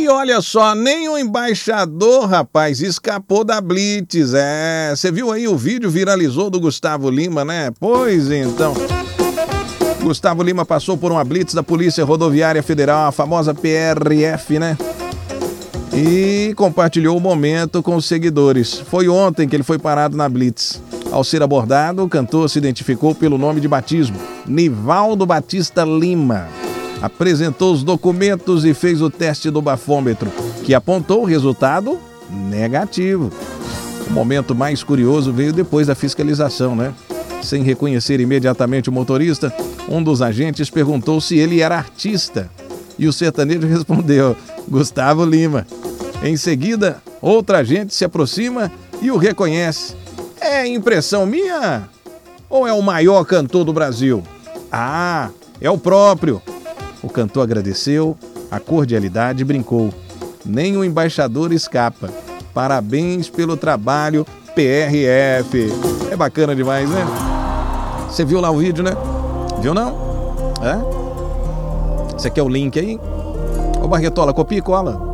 olha só, nem o embaixador, rapaz, escapou da blitz. Você viu aí o vídeo viralizou do Gustavo Lima, né? Pois então. Gustavo Lima passou por uma blitz da Polícia Rodoviária Federal, a famosa PRF, né? E compartilhou o momento com os seguidores. Foi ontem que ele foi parado na blitz. Ao ser abordado, o cantor se identificou pelo nome de batismo, Nivaldo Batista Lima. Apresentou os documentos e fez o teste do bafômetro, que apontou o resultado negativo. O momento mais curioso veio depois da fiscalização, né? Sem reconhecer imediatamente o motorista, um dos agentes perguntou se ele era artista. E o sertanejo respondeu, Gustavo Lima. Em seguida, outra agente se aproxima e o reconhece. É impressão minha? Ou é o maior cantor do Brasil? Ah, é o próprio. O cantor agradeceu, a cordialidade brincou. Nem o embaixador escapa. Parabéns pelo trabalho, PRF. É bacana demais, né? Você viu lá o vídeo, né? Viu não? Você quer o link aí? Ô Barretola, copia e cola.